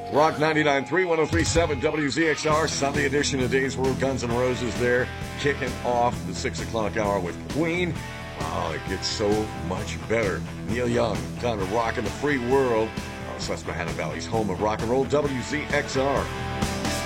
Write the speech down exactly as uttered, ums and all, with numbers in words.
Rock ninety-nine point three, one oh three point seven W Z X R, Sunday edition of Days World Guns N' Roses there, kicking off the six o'clock hour with Queen. Oh, it gets so much better. Neil Young, time to rock in the free world. Oh, Susquehanna Valley's home of rock and roll, W Z X R.